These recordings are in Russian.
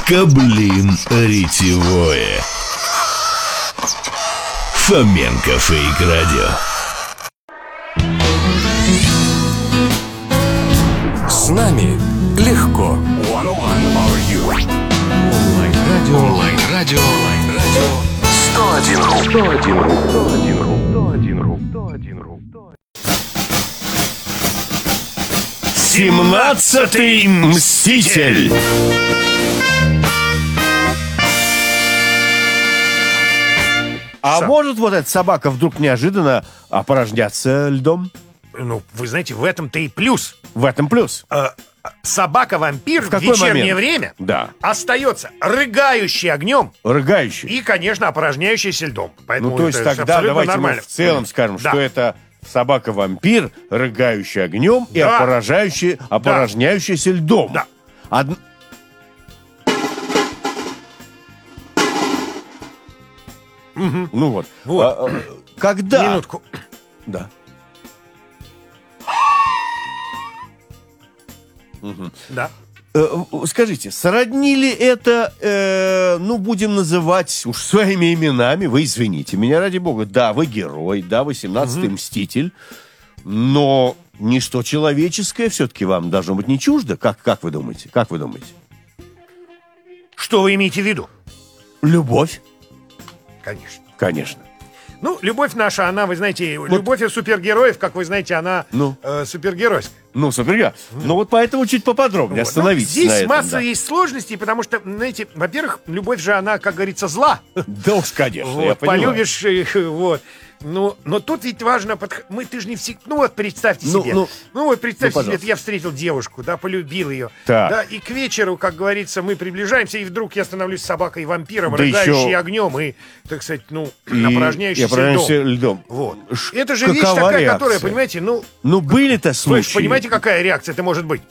Каблин ретевое. Фоменко Фейк Радио. С нами легко. Онлайн-радио 17-й мститель. А может вот эта собака вдруг неожиданно опорожняться льдом? Ну, вы знаете, в этом-то и плюс. В этом плюс. Собака-вампир в какой вечернее момент? время Да. остается рыгающий огнем Рыгающий. и, конечно, опорожняющийся льдом. Поэтому Ну, то есть это тогда абсолютно давайте нормально. мы в целом скажем, Да. что это собака-вампир, рыгающий огнем и Да. опорожняющийся льдом. Да. Ну вот. Вот. Когда? Минутку. Да. Да. Скажите, сродни ли это, ну, будем называть уж своими именами, вы извините меня, ради бога, да, вы герой, да, вы 17-й мститель, но ничто человеческое все-таки вам должно быть не чуждо, как вы думаете? Как вы думаете? Что вы имеете в виду? Любовь? Конечно. Конечно. Ну, любовь наша, она, вы знаете, любовь супергероев, как вы знаете, она Ну. супергеройская. Ну, супер. Ну, вот поэтому чуть поподробнее Вот. остановитесь Ну, здесь на этом. масса Да. есть сложностей, потому что, знаете, во-первых, любовь же, она, как говорится, зла. Да уж, конечно, Вот, я понимаю. полюбишь их, вот. Ну, но тут ведь важно, ты же не всегда, ну вот представьте себе, ну, вот представьте себе, пожалуйста. я встретил девушку, да, полюбил ее, Так. да, и к вечеру, как говорится, мы приближаемся, и вдруг я становлюсь собакой-вампиром, Да рыгающей еще- огнем и, так сказать, ну, И опорожняющейся льдом. льдом. Вот. Ш- Это же вещь какова такая, реакция? которая, понимаете, ну, Ну, были-то вы случаи. же понимаете, какая реакция это может быть?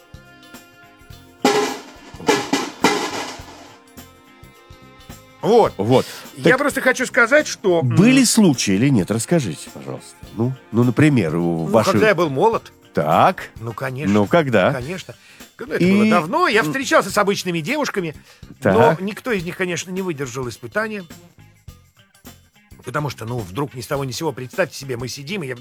Вот. Вот. Я просто хочу сказать, что... Были случаи или нет? Расскажите, пожалуйста. Ну, например, у Ну, вашей... когда я был молод, Так. ну, конечно. Ну, когда? Конечно. Ну, это И- было давно. Я встречался с обычными девушками, Так. но никто из них, конечно, не выдержал испытания. Потому что, ну, вдруг ни с того ни с сего, представьте себе, мы сидим, и я...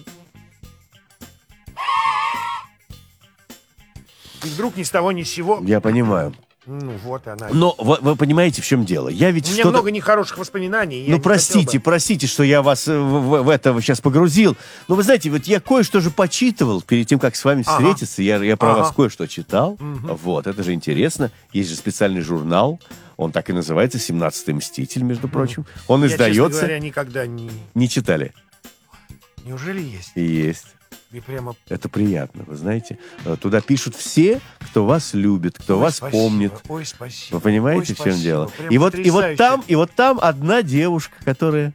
И вдруг ни с того ни с сего... Я понимаю. Ну, вот она. Но вы понимаете, в чем дело? Я ведь У меня что-то... много нехороших воспоминаний. я Ну, не хотел бы- простите, что я вас в это сейчас погрузил. Но вы знаете, вот я кое-что же почитывал перед тем, как с вами Ага. встретиться. Я про Ага. вас кое-что читал. Вот, это же интересно. Есть же специальный журнал. Он так и называется «17-й мститель», между прочим. Он Я, честно издается... говоря, никогда не... Не читали? Неужели есть? Есть. И прямо... Это приятно, вы знаете. Туда пишут все, кто вас любит, кто Ой, вас спасибо, помнит. Ой, спасибо. Вы понимаете, Ой, в чем спасибо, дело? прям И вот потрясающе. там одна девушка, которая...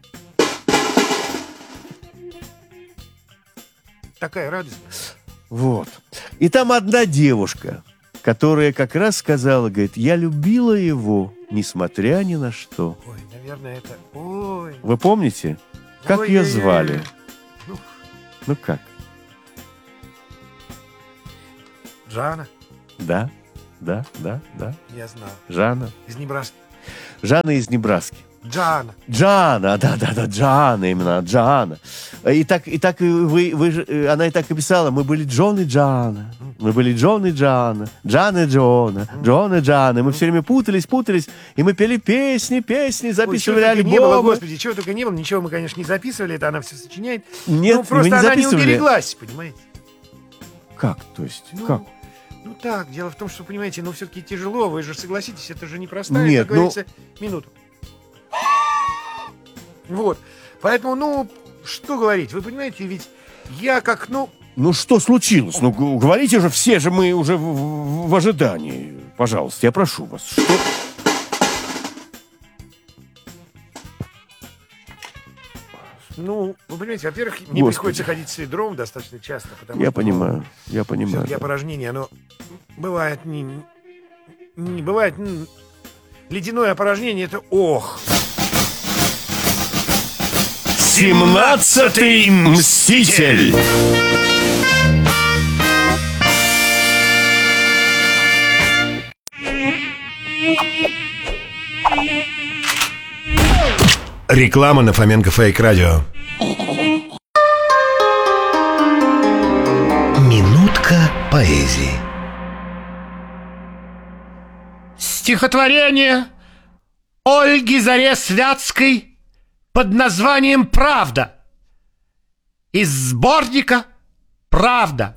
Такая радость. Вот. И там одна девушка, которая как раз сказала, говорит, я любила его, несмотря ни на что. Ой, наверное, это... Ой. Вы помните, как ее Ой-ой-ой. звали? Ну. Ну как? Жанна, Да. я знал. Жанна. Из Небраски. Жанна из Небраски. Джана. Джана, да, Джана, именно, Джана. И так вы же, она и так и писала, мы были Джон и Джана, мы были Джон и Джана, Джан и Джона, Джон и Джана, и мы все время путались, и мы пели песни, Ой, записывали чего только не было, альбомы. господи, чего только не было, ничего мы, конечно, не записывали, это она все сочиняет. Нет, ну, вы просто не она не записывали. убереглась, понимаете? Как, то есть, Ну, как? Ну так, дело в том, что, понимаете, ну все-таки тяжело, вы же согласитесь, это же непростая, Нет, как говорится, минуту. Вот, поэтому, ну, что говорить, вы понимаете, ведь я как, ну, Ну, что случилось? Ну, говорите же, все же мы уже в ожидании. Пожалуйста, я прошу вас. Что? ну, вы понимаете, во-первых, мне Господи. приходится ходить с ведром достаточно часто, потому Я что, понимаю, я понимаю. все-таки опорожнение, оно бывает не бывает ледяное опорожнение, это ох. 17-й мститель. Реклама на Фоменко Фейк Радио. Минутка поэзии. Стихотворение Ольги Заресвятской под названием «Правда» из сборника «Правда».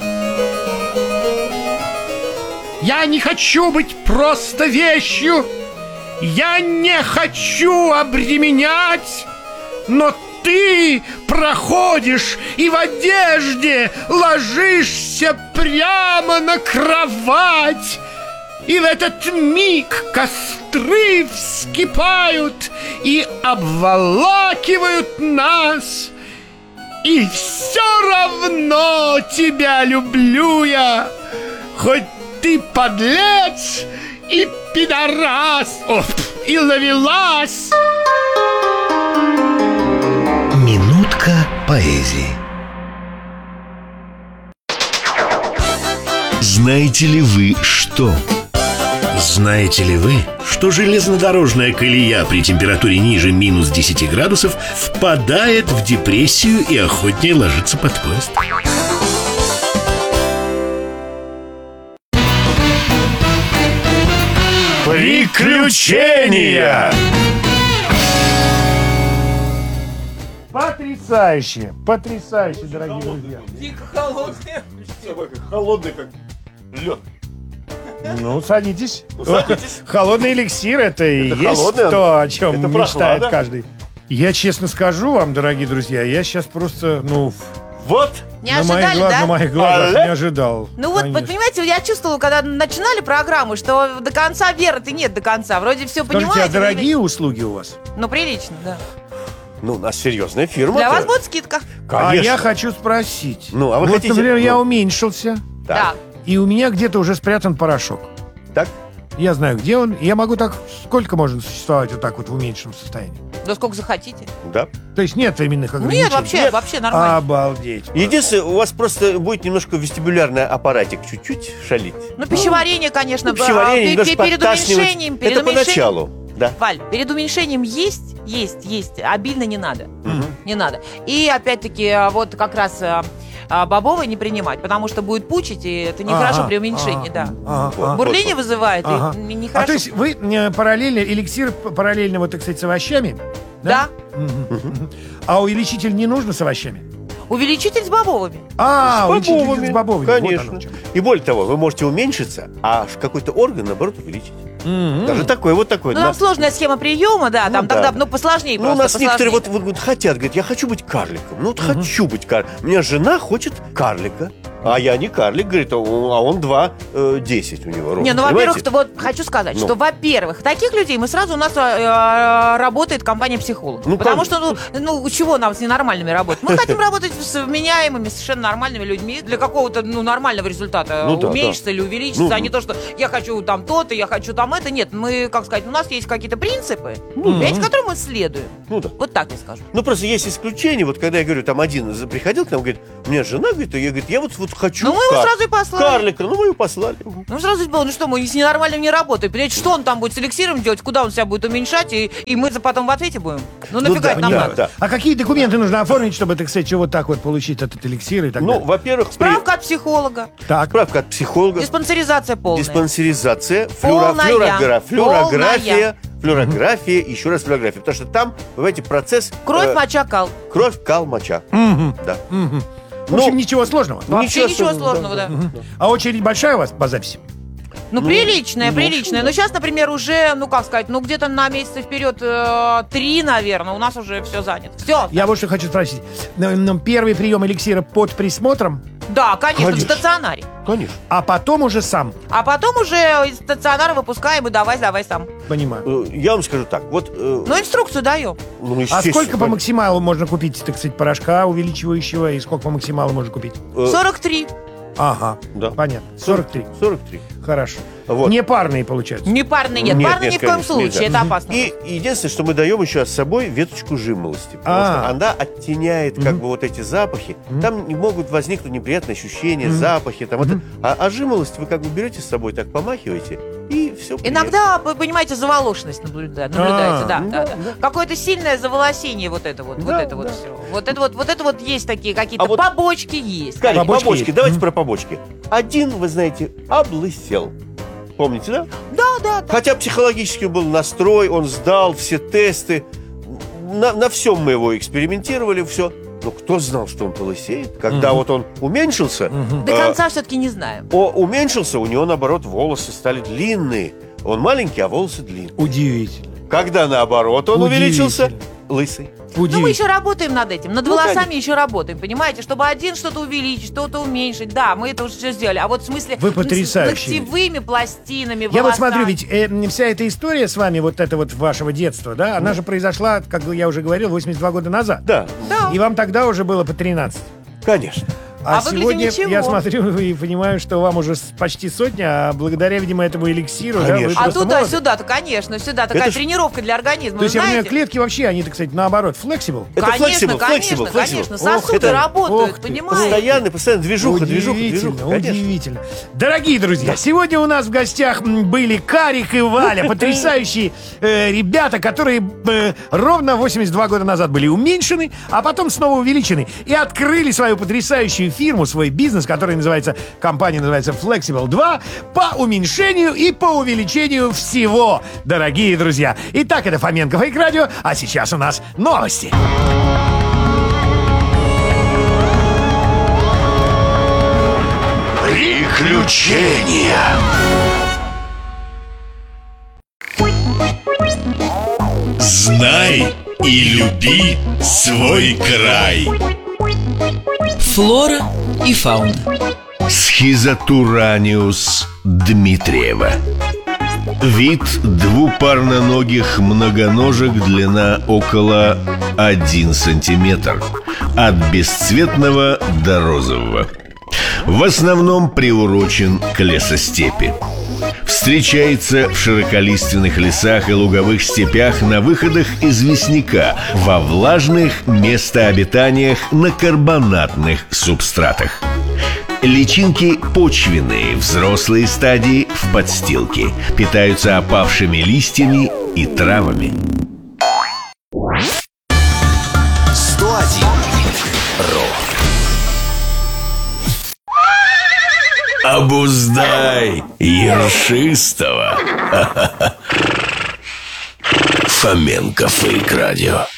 Я не хочу быть просто вещью, я не хочу обременять, но ты проходишь и в одежде ложишься прямо на кровать. И в этот миг костры вскипают и обволакивают нас. И все равно тебя люблю я, хоть ты подлец и пидорас, и ловелас. Минутка поэзии. Знаете ли вы что? Знаете ли вы, что железнодорожная колея при температуре ниже минус 10 градусов впадает в депрессию и охотнее ложится под поезд? Приключения! Потрясающе, потрясающе, дорогие друзья. Холодный, как лед. Ну, садитесь. Холодный эликсир — это и есть холодный, то, о чем это мечтает прохлада. каждый. Я честно скажу вам, дорогие друзья, я сейчас просто, Вот. Не ожидали, на да? моих глазах Але? не ожидал. Ну вот, Конечно. понимаете, я чувствовала, когда начинали программу, что до конца веры-то нет до конца. Вроде все Скажите, понимаете. а дорогие услуги у вас? Ну, прилично, да. Ну, у нас серьезная фирма. Для вас будет скидка. А Конечно. я хочу спросить. Ну, а вы вот, хотите- например, я ну. уменьшился, Да. и у меня где-то уже спрятан порошок. Так? Я знаю, где он. Я могу так... Сколько можно существовать вот так вот в уменьшенном состоянии? Да сколько захотите. Да. То есть нет временных ограничений? Нет, вообще нормально. Обалдеть. Единственное, у вас просто будет немножко вестибулярный аппаратик чуть-чуть шалить. Ну, пищеварение, конечно, Пищеварение немножко перед подташнивать. уменьшением. Перед Это уменьшением. поначалу. Да. Валь, перед уменьшением есть, обильно не надо. Не надо. И опять-таки, вот как раз бобовый не принимать, потому что будет пучить, и это нехорошо при уменьшении, да. Бурление вызывает, Ага. и А нехорошо. то есть вы параллельно, эликсир параллельно, вот, так сказать, с овощами? Да. А увеличитель не нужно с овощами? Увеличитель с бобовыми. Увеличитель с бобовыми. Вот Конечно. оно в чем. И более того, вы можете уменьшиться, а какой-то орган, наоборот, увеличить. Даже такой, вот такой. Ну, там сложная схема приема, да, там да. тогда, посложнее Ну, у просто, нас некоторые посложнее. вот хотят, говорят, я хочу быть карликом. Ну, вот хочу быть карликом. У меня жена хочет карлика, а я не карлик, говорит, а он 2,10 у него рост. Не, ну, во-первых, понимаете? вот хочу сказать, Ну. что, во-первых, таких людей мы сразу у нас работает компания психолог. Ну, Потому конечно. что, ну, чего нам с ненормальными работать? Мы хотим работать с вменяемыми, совершенно нормальными людьми для какого-то, нормального результата. Ну, да, Уменьшиться да. или увеличиться, Ну, а не то, что я хочу там то-то, я хочу там это. Нет, мы, как сказать, у нас есть какие-то принципы, понимаете, которым мы следуем. Ну, да. Вот так я скажу. Ну, просто есть исключения. Вот когда я говорю, там один приходил к нам, говорит, у меня жена, говорит, я вот хочу Ну, мы его сразу и послали. карлика. Ну, мы его послали. Ну, сразу было, ну что, мы с ненормальным не работаем. Понимаете, что он там будет с эликсиром делать, куда он себя будет уменьшать, и мы потом в ответе будем? Ну, нафига да, это нам да, надо? да. А какие документы нужно оформить, чтобы, так сказать, вот так вот получить этот эликсир и так Ну, далее? во-первых, Справка от психолога, Так. справка от психолога, диспансеризация полная. диспансеризация, Полная. флюорография, еще раз флюорография. Потому что там, понимаете, процесс... Кровь, моча, кал. Кровь, кал, моча. Да. В общем, ничего сложного. Вообще ничего сложного, да. А очередь большая у вас по записи? Ну, приличная. Но сейчас, например, уже, где-то на месяц вперед 3, наверное, у нас уже все занято. Все. Я вот что хочу спросить. Первый прием эликсира под присмотром, Да, конечно, Конечно. в стационаре. Конечно. а потом уже сам. А потом уже из стационара выпускаем и давай сам. Понимаю. Я вам скажу так. Вот, Ну, инструкцию даем. ну, А естественно, сколько по максималу можно купить, так сказать, порошка увеличивающего, и сколько по максималу можно купить? 43. Ага, Да. понятно. 43. 43. Хорошо. Вот. Не парные, получается. Не парные нет. Нет, Парные нет, ни в коем конечно, случае. нельзя. Это опасно. И единственное, что мы даем еще с собой веточку жимолости. Потому что она оттеняет как бы вот эти запахи. Там не могут возникнуть неприятные ощущения, запахи. Там, а жимолость вы как бы берете с собой, так помахиваете, и все. Иногда, вы понимаете, заволошенность наблюдается, да. Какое-то сильное заволосение вот это вот. Вот это вот все. Вот это вот есть такие какие-то побочки есть. Скажите, Побочки побочки, есть. давайте про побочки. Один, вы знаете, облысел. Помните, да? Да. Хотя психологически был настрой, он сдал все тесты. На всем мы его экспериментировали, все. Но кто знал, что он полысеет? Когда вот он уменьшился, До конца все-таки не знаем. уменьшился, у него, наоборот, волосы стали длинные. Он маленький, а волосы длинные. Удивительно. Когда, наоборот, он увеличился, Удивительно. лысый. Ну, мы еще работаем над этим. Над волосами конечно. еще работаем, понимаете? Чтобы один что-то увеличить, что-то уменьшить. Да, мы это уже все сделали. А вот в смысле Вы потрясающие. с ногтевыми пластинами, Я вот волосами. смотрю, ведь вся эта история с вами, вот это вот вашего детства, да, она же произошла, как я уже говорил, 82 года назад. Да, И вам тогда уже было по 13. конечно. А выглядим сегодня ничего. я смотрю и понимаю, что вам уже почти сотня, а благодаря, видимо, этому эликсиру, да, вы Конечно. А просто молоды. туда-сюда-то, конечно, сюда такая Это ж- тренировка для организма. То есть, вы я понимаю, знаете? клетки вообще, они, кстати, наоборот, flexible. Это Конечно, flexible. конечно. Сосуды Это работают, ух ты, понимаете? постоянно движуха, Удивительно, конечно. удивительно. Дорогие друзья, сегодня у нас в гостях были Карик и Валя, потрясающие ребята, которые ровно 82 года назад были уменьшены, а потом снова увеличены. И открыли свою потрясающую фирму, свой бизнес, который называется, компания называется Flexible 2, по уменьшению и по увеличению всего, дорогие друзья. Итак, это Фоменко Фейк Радио, а сейчас у нас новости. Приключения. Знай и люби свой край. Флора и фауна. Схизотураниус Дмитриева. Вид двупарноногих многоножек, длина около 1 сантиметр. От бесцветного до розового. В основном приурочен к лесостепи. Встречается в широколиственных лесах и луговых степях на выходах известняка, во влажных местообитаниях на карбонатных субстратах. Личинки почвенные, взрослые стадии в подстилке. Питаются опавшими листьями и травами. 101 рок. Обуздай ершистого. Фоменко Фейк Радио.